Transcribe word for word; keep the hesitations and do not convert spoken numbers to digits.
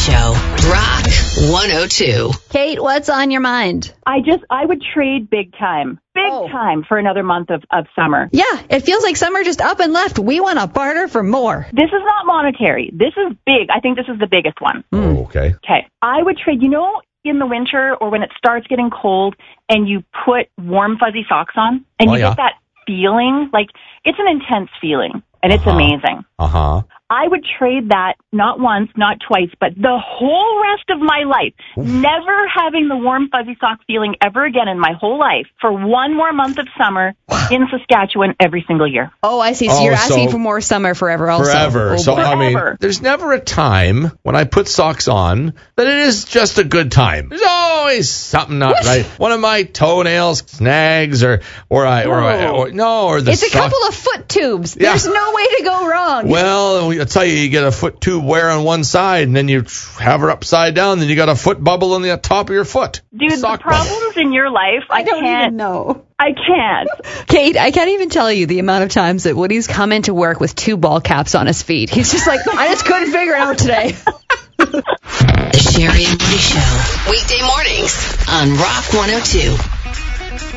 Show. Rock one oh two. Kate, what's on your mind? I just, I would trade big time, big Oh. time for another month of, of summer. Yeah, it feels like summer just up and left. We want to barter for more. This is not monetary. This is big. I think this is the biggest one. Oh, okay. Okay. I would trade, you know, in the winter or when it starts getting cold and you put warm, fuzzy socks on and Oh, you yeah. get that feeling, like it's an intense feeling and it's Uh-huh. amazing. Uh-huh. I would trade that not once, not twice, but the whole rest of my life, never having the warm, fuzzy sock feeling ever again in my whole life for one more month of summer in Saskatchewan every single year. Oh, I see. So Oh, you're asking so- for more summer forever also. Forever. Oh, so, boy. I mean, Forever. there's never a time when I put socks on that it is just a good time. There's always something not right. One of my toenails snags or, or I, or, I, or no, or the It's a sock- couple of foot tubes. Yeah. There's no way to go wrong. Well, I'll tell you, you get a foot tube wear on one side, and then you have her upside down, then you got a foot bubble on the top of your foot. Dude, Sock the problems in your life, I, I don't can't. even know. I can't. Kate, I can't even tell you the amount of times that Woody's come into work with two ball caps on his feet. He's just like, I just couldn't figure it out today. The Sherry and Woody Show. Weekday mornings on Rock one oh two.